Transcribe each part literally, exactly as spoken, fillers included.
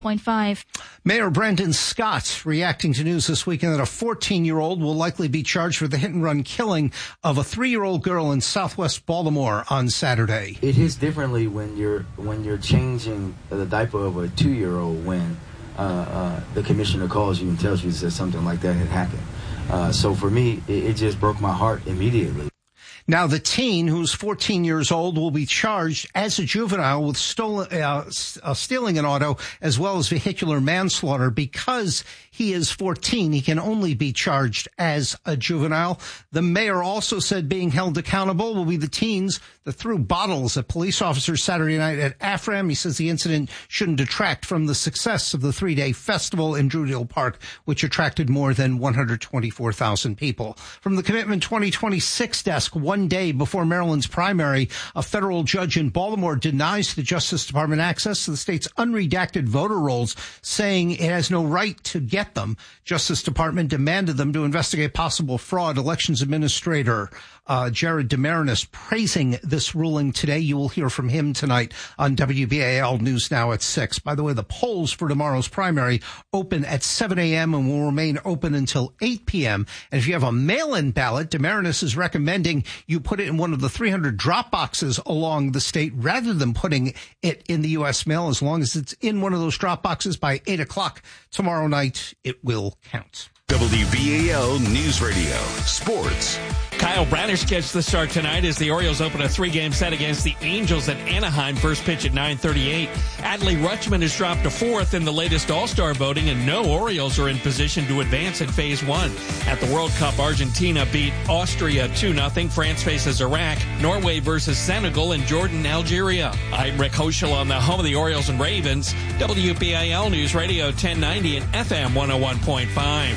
Point five. Mayor Brandon Scott reacting to news this weekend that a fourteen-year-old will likely be charged for the hit-and-run killing of a three-year-old girl in southwest Baltimore on Saturday. It hits differently when you're when you're changing the diaper of a two-year-old when uh, uh, the commissioner calls you and tells you that something like that had happened. Uh, so for me, it, it just broke my heart immediately. Now, the teen, who's fourteen years old, will be charged as a juvenile with stolen, uh, uh, stealing an auto as well as vehicular manslaughter. Because he is fourteen, he can only be charged as a juvenile. The mayor also said being held accountable will be the teens that threw bottles at police officers Saturday night at AFRAM. He says the incident shouldn't detract from the success of the three-day festival in Druid Park, which attracted more than one hundred twenty-four thousand people. From the Commitment twenty twenty-six desk, one day before Maryland's primary, a federal judge in Baltimore denies the Justice Department access to the state's unredacted voter rolls, saying it has no right to get them. Justice Department demanded them to investigate possible fraud. Elections Administrator uh, Jared Demarinis praising this ruling today. You will hear from him tonight on W B A L News Now at six. By the way, the polls for tomorrow's primary open at seven a.m. and will remain open until eight p.m. And if you have a mail-in ballot, Demarinis is recommending you put it in one of the three hundred drop boxes along the state rather than putting it in the U S mail. As long as it's in one of those drop boxes by eight o'clock tomorrow night, it will count. W B A L News Radio Sports. Kyle Bradish gets the start tonight as the Orioles open a three-game set against the Angels at Anaheim. First pitch at nine thirty-eight. Adley Rutschman has dropped to fourth in the latest All-Star voting, and no Orioles are in position to advance in Phase one. At the World Cup, Argentina beat Austria two nothing. France faces Iraq. Norway versus Senegal, and Jordan, Algeria. I'm Rick Hoschel on the home of the Orioles and Ravens. W B A L News Radio ten ninety and F M one oh one point five.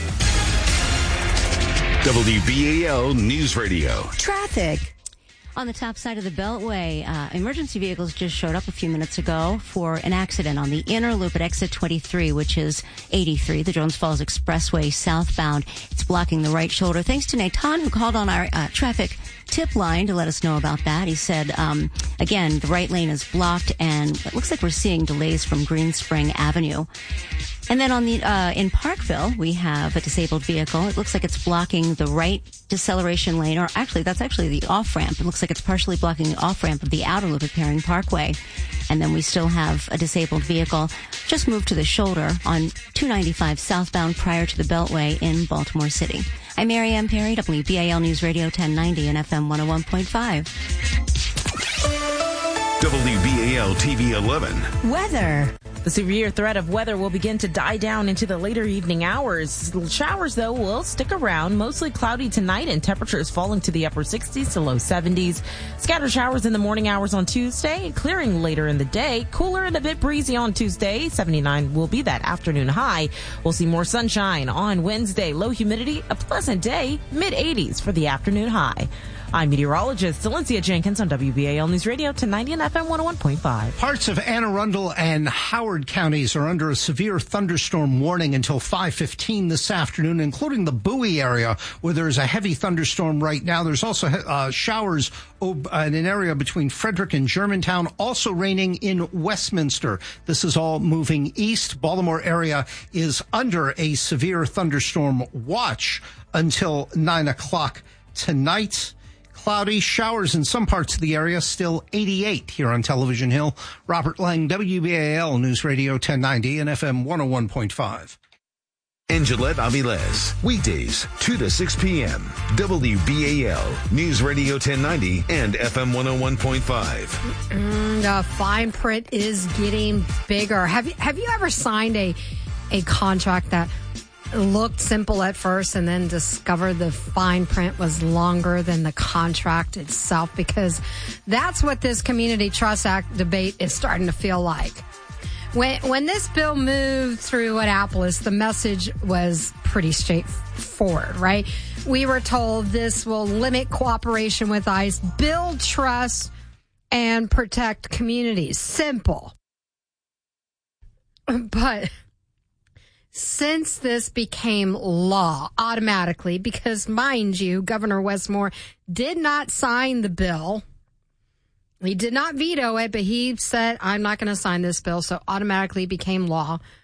W B A L News Radio. Traffic. On the top side of the Beltway, uh, emergency vehicles just showed up a few minutes ago for an accident on the inner loop at exit twenty-three, which is eighty-three, the Jones Falls Expressway southbound. It's blocking the right shoulder. Thanks to Nathan, who called on our uh, traffic tip line to let us know about that. He said, um, again, the right lane is blocked, and it looks like we're seeing delays from Green Spring Avenue. And then on the uh in Parkville, we have a disabled vehicle. It looks like it's blocking the right deceleration lane, or actually, that's actually the off-ramp. It looks like it's partially blocking the off-ramp of the outer loop at Perring Parkway. And then we still have a disabled vehicle just moved to the shoulder on two ninety-five southbound prior to the Beltway in Baltimore City. I'm Mary Ann Perry, W B A L News Radio ten ninety and F M one oh one point five. W B A L T V eleven. Weather. The severe threat of weather will begin to die down into the later evening hours. Showers, though, will stick around. Mostly cloudy tonight and temperatures falling to the upper sixties to low seventies. Scattered showers in the morning hours on Tuesday, clearing later in the day. Cooler and a bit breezy on Tuesday. seventy-nine will be that afternoon high. We'll see more sunshine on Wednesday. Low humidity, a pleasant day, mid eighties for the afternoon high. I'm meteorologist Valencia Jenkins on W B A L News Radio ten ninety and F M one oh one point five. Parts of Anne Arundel and Howard counties are under a severe thunderstorm warning until five fifteen this afternoon, including the Bowie area where there's a heavy thunderstorm right now. There's also uh, showers in an area between Frederick and Germantown, also raining in Westminster. This is all moving east. Baltimore area is under a severe thunderstorm watch until nine o'clock tonight. Cloudy, showers in some parts of the area, still eighty-eight here on Television Hill. Robert Lang, W B A L News Radio ten ninety and F M one oh one point five. And Gillette Aviles, weekdays, two to six p.m. W B A L News Radio ten ninety and F M one oh one point five. Mm, the fine print is getting bigger. Have you, have you ever signed a, a contract that looked simple at first and then discovered the fine print was longer than the contract itself? Because that's what this Community Trust Act debate is starting to feel like. When when this bill moved through Annapolis, the message was pretty straightforward, right? We were told this will limit cooperation with ICE, build trust, and protect communities. Simple. But since this became law automatically, because mind you, Governor Wes Moore did not sign the bill, He did not veto it, but he said, I'm not going to sign this bill, so automatically became law